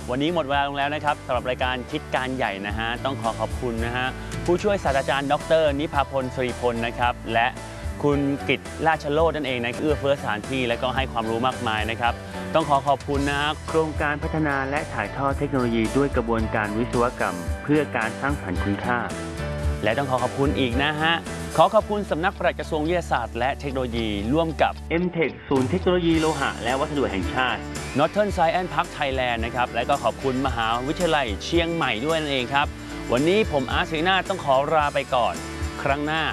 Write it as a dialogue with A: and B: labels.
A: วันนี้หมดเวลาลงแล้วนะครับสำหรับรายการคิดการใหญ่นะฮะต้องขอขอบคุณนะฮะผู้ช่วยศาสตราจารย์ดร.นิพาพลสิริพลนะครับและคุณกิตราชโรจน์นั่นเองนะเอื้อเฟื้อสถานที่และก็ให้ความรู้มากมายนะครับต้องขอบคุณนะฮะโครงการพัฒนาและถ่ายทอดเทคโนโลยีด้วยกระบวนการวิศวกรรมเพื่อการสร้างสรรค์คุณค่าและต้องขอบคุณอีกนะฮะขอบคุณสำนักปลัดกระทรวงวิทยาศาสตร์และเทคโนโลยีร่วมกับ M-Tech ศูนย์เทคโนโลยีโลหะและวัสดุแห่งชาติ Northern Science Park Thailand นะครับและก็ขอบคุณมหาวิทยาลัยเชียงใหม่ด้วยนั่นเองครับวันนี้ผมอาร์ต ศิรินาถต้องขอลาไปก่อนครั้งหน้า